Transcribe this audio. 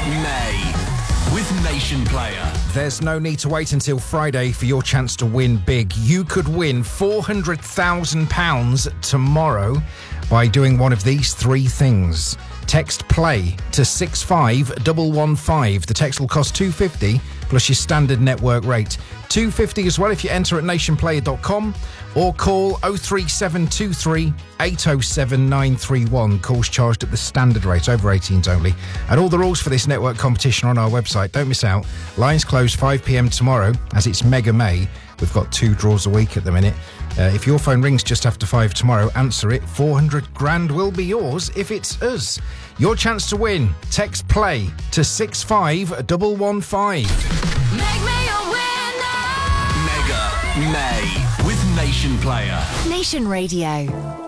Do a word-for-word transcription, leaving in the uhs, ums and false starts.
May with Nation Player. There's no need to wait until Friday for your chance to win big. You could win four hundred thousand pounds tomorrow by doing one of these three things. Text PLAY to six five one one five. The text will cost two pounds fifty plus your standard network rate. two pounds fifty as well if you enter at nation player dot com or call oh three seven two three eight oh seven nine three one. Calls charged at the standard rate, over eighteens only. And all the rules for this network competition are on our website. Don't miss out. Lines close five p.m. tomorrow as it's Mega May. We've got two draws a week at the minute. Uh, if your phone rings just after five tomorrow, answer it. four hundred grand will be yours if it's us. Your chance to win. Text PLAY to six five one one five. Make me a winner. Mega May with Nation Player. Nation Radio.